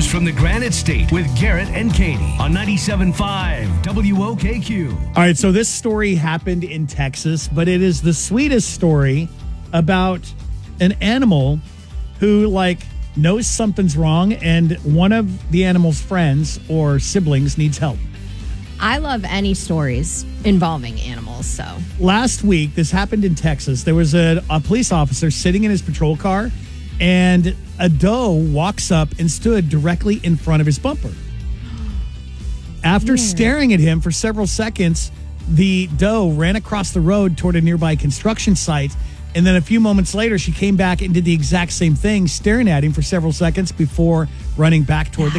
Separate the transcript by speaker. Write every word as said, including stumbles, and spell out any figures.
Speaker 1: News from the Granite State with Garrett and Katie on ninety-seven point five W O K Q.
Speaker 2: All right, so this story happened in Texas, but it is the sweetest story about an animal who, like, knows something's wrong and one of the animal's friends or siblings needs help.
Speaker 3: I love any stories involving animals, so.
Speaker 2: Last week, this happened in Texas. There was a, a police officer sitting in his patrol car, and a doe walks up and stood directly in front of his bumper. After
Speaker 3: Yeah.
Speaker 2: staring at him for several seconds, the doe ran across the road toward a nearby construction site. And then a few moments later, she came back and did the exact same thing, staring at him for several seconds before running back toward the